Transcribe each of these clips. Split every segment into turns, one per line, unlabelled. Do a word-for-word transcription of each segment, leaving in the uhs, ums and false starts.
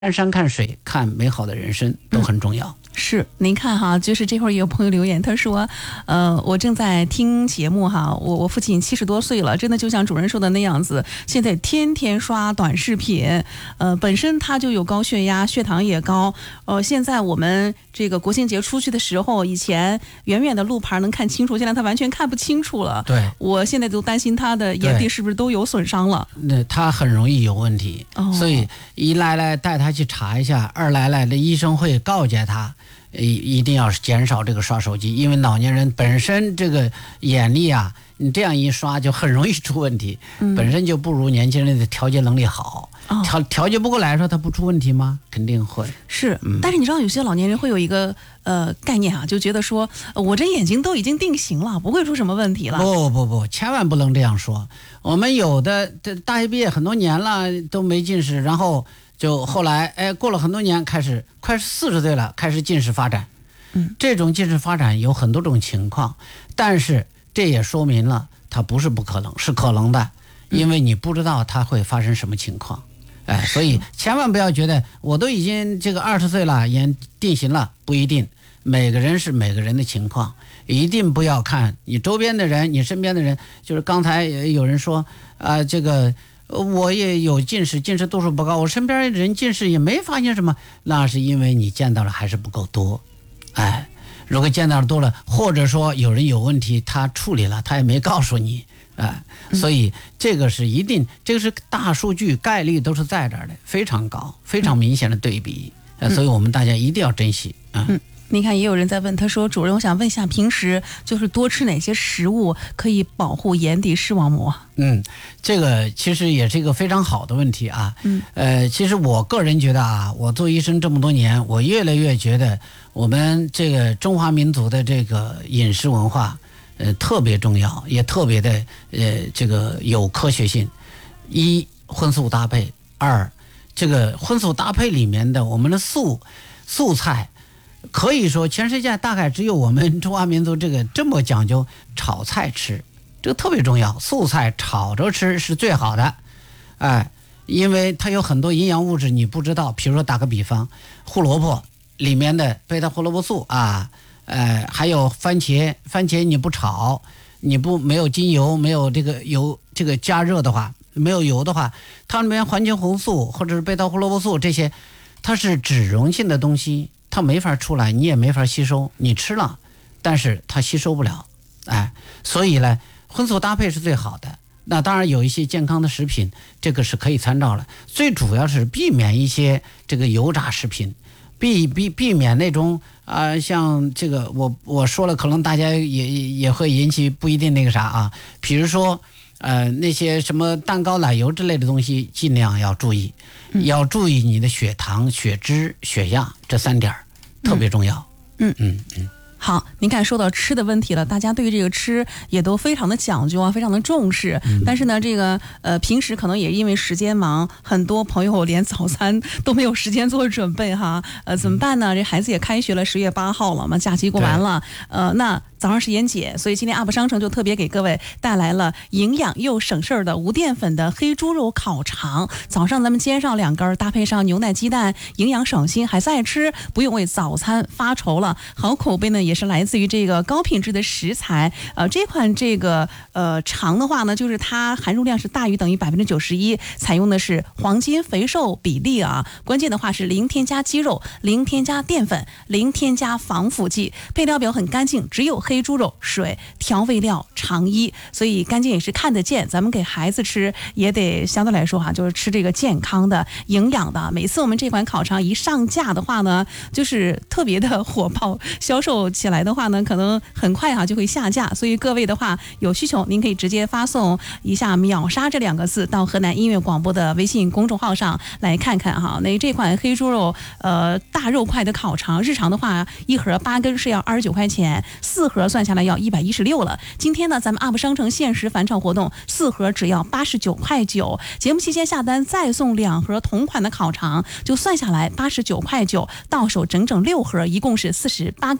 看山看水看美好的人生都很重要。嗯
是，您看哈，就是这会儿也有朋友留言，他说，呃，我正在听节目哈，我我父亲七十多岁了，真的就像主任说的那样子，现在天天刷短视频，呃，本身他就有高血压，血糖也高，呃，现在我们这个国庆节出去的时候，以前远远的路牌能看清楚，现在他完全看不清楚了。
对，
我现在都担心他的眼底是不是都有损伤了？
那他很容易有问题，
哦、
所以一来来带他去查一下，二来来的医生会告诫他。一一定要减少这个刷手机，因为老年人本身这个眼力啊，你这样一刷就很容易出问题，嗯、本身就不如年轻人的调节能力好。哦、调调节不过来说，他不出问题吗？肯定会。
是，嗯、但是你知道有些老年人会有一个呃概念啊，就觉得说我这眼睛都已经定型了，不会出什么问题了。
不不不，千万不能这样说。我们有的这大学毕业很多年了都没近视，然后。就后来，哎，过了很多年，开始快四十岁了，开始近视发展。嗯，这种近视发展有很多种情况，但是这也说明了它不是不可能，是可能的，因为你不知道它会发生什么情况。哎，所以千万不要觉得我都已经这个二十岁了，眼定型了，不一定，每个人是每个人的情况，一定不要看你周边的人，你身边的人。就是刚才有人说啊、呃，这个。我也有近视，近视度数不高，我身边人近视也没发现什么，那是因为你见到了还是不够多。哎，如果见到的多了，或者说有人有问题他处理了，他也没告诉你，哎，所以这个是一定，这个是大数据，概率都是在这儿的，非常高，非常明显的对比，呃、所以我们大家一定要珍惜啊。
嗯，你看也有人在问，他说主任，我想问一下，平时就是多吃哪些食物可以保护眼底视网膜？
嗯，这个其实也是一个非常好的问题啊。嗯，呃，其实我个人觉得啊，我做医生这么多年，我越来越觉得我们这个中华民族的这个饮食文化，呃，特别重要，也特别的呃，这个有科学性。一，荤素搭配；二，这个荤素搭配里面的我们的素素菜。可以说全世界大概只有我们中华民族这个这么讲究炒菜吃，这个特别重要，素菜炒着吃是最好的。哎，因为它有很多营养物质你不知道，比如说打个比方，胡萝卜里面的贝塔胡萝卜素啊，呃，还有番茄，番茄你不炒，你不没有精油，没有这个油，这个加热的话，没有油的话，它里面环形红素或者是贝塔胡萝卜素这些，它是脂溶性的东西。它没法出来，你也没法吸收，你吃了，但是它吸收不了，哎，所以呢，荤素搭配是最好的。那当然有一些健康的食品，这个是可以参照了。最主要是避免一些这个油炸食品，避避避免那种啊、呃，像这个我我说了，可能大家也也会引起不一定那个啥啊，比如说呃那些什么蛋糕、奶油之类的东西，尽量要注意。要注意你的血糖、血脂、血压这三点特别重要。
嗯嗯嗯。好，您看说到吃的问题了，大家对于这个吃也都非常的讲究啊，非常的重视。嗯、但是呢，这个呃平时可能也因为时间忙，很多朋友连早餐都没有时间做准备哈。呃，怎么办呢？这孩子也开学了，十月八号了嘛，假期过完了。呃，那早上时间紧，所以今天 U P 商城就特别给各位带来了营养又省事儿的无淀粉的黑猪肉烤肠。早上咱们煎上两根，搭配上牛奶鸡蛋，营养省心，孩子爱吃，不用为早餐发愁了。好口碑呢，也是来自于这个高品质的食材。呃，这款这个呃肠的话呢，就是它含肉量是大于等于百分之九十一，采用的是黄金肥瘦比例啊。关键的话是零添加鸡肉，零添加淀粉，零添加防腐剂，配料表很干净，只有黑猪肉、水、调味料、肠衣，所以干净也是看得见。咱们给孩子吃也得相对来说哈、啊，就是吃这个健康的、营养的。每次我们这款烤肠一上架的话呢，就是特别的火爆，销售起来的话呢，可能很快哈、啊、就会下架。所以各位的话有需求，您可以直接发送一下秒杀这两个字到河南音乐广播的微信公众号上来看看哈。那这款黑猪肉呃大肉块的烤肠，日常的话一盒八根是要二十九块钱，四盒算下来要一百一十六了。今天呢，咱们 U P 商城限时返场活动，四盒只要八十九块九。节目期间下单再送两盒同款的烤肠，就算下来八十九块九，到手整整六盒，一共是四十八根，折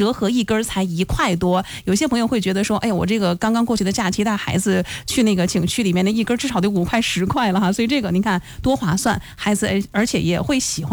折合一根才一块多。有些朋友会觉得说，哎呀，我这个刚刚过去的假期带孩子去那个景区里面的一根至少得五块十块了哈，所以这个您看多划算，孩子而且也会喜欢。